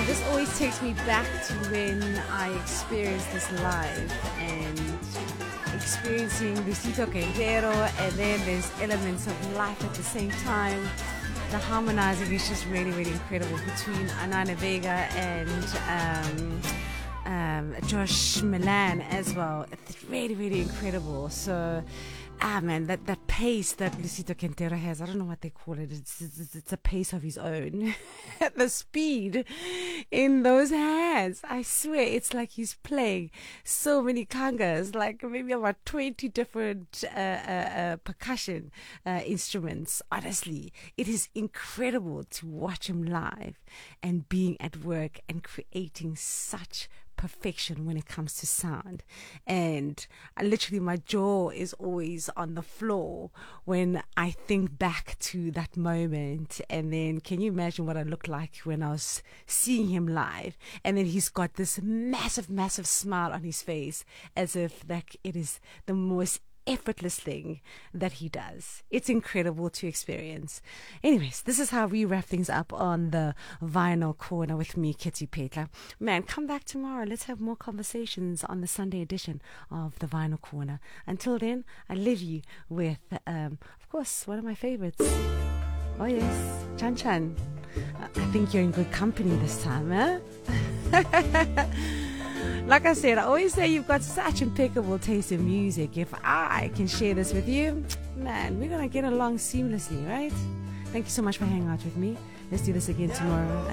This always takes me back to when I experienced this live and experiencing Luisito Quintero, and then there's elements of life at the same time. The harmonizing is just really, really incredible between Anana Vega and Josh Milan as well. It's really, really incredible. So, man, that pace that Luisito Quintero has, I don't know what they call it. It's a pace of his own. The speed in those hands, I swear, it's like he's playing so many congas, like maybe about 20 different percussion instruments. Honestly, it is incredible to watch him live and being at work and creating such perfection when it comes to sound. And literally my jaw is always on the floor when I think back to that moment. And then can you imagine what I looked like when I was seeing him live? And then he's got this massive smile on his face, as if like it is the most effortless thing that he does. It's incredible to experience. Anyways, this is how we wrap things up on the Vinyl Corner with me, Kitty Petla. Man, come back tomorrow. Let's have more conversations on the Sunday edition of the Vinyl Corner. Until then, I leave you with, of course, one of my favorites. Oh yes, Chan Chan. I think you're in good company this time, eh? Like I said, I always say you've got such impeccable taste in music. If I can share this with you, man, we're going to get along seamlessly, right? Thank you so much for hanging out with me. Let's do this again tomorrow.